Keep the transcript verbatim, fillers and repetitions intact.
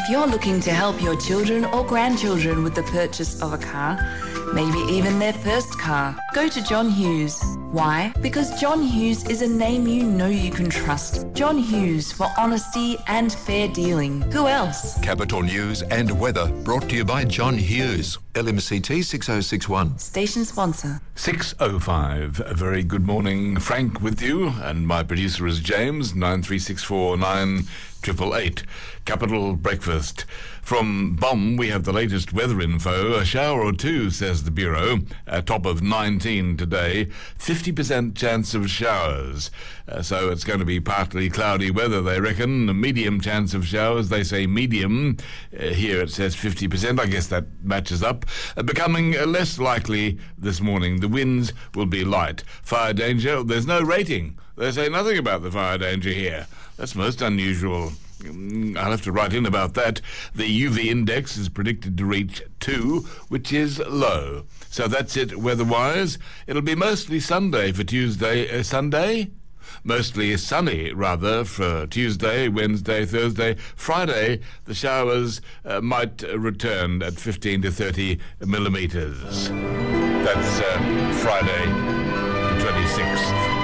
If you're looking to help your children or grandchildren with the purchase of a car, maybe even their first car, go to John Hughes. Why? Because John Hughes is a name you know you can trust. John Hughes, for honesty and fair dealing. Who else? Capital News and weather brought to you by John Hughes. L M C T six oh six one. Station sponsor. six oh five. A very good morning. Frank with you, and my producer is James. nine three six four nine triple eight. Capital Breakfast. From B O M, we have the latest weather info. A shower or two, says the Bureau. A top of nineteen today. fifty percent chance of showers. Uh, so it's going to be partly cloudy weather, they reckon. A medium chance of showers, they say medium. Uh, here it says fifty percent. I guess that matches up. Uh, becoming uh, less likely this morning. The winds will be light. Fire danger, there's no rating. They say nothing about the fire danger here. That's most unusual. I'll have to write in about that. The U V index is predicted to reach two, which is low. So that's it weather-wise. It'll be mostly Sunday for Tuesday. Uh, Sunday? Mostly sunny, rather, for Tuesday, Wednesday, Thursday. Friday, the showers uh, might return at fifteen to thirty millimetres. That's uh, Friday, the twenty-sixth.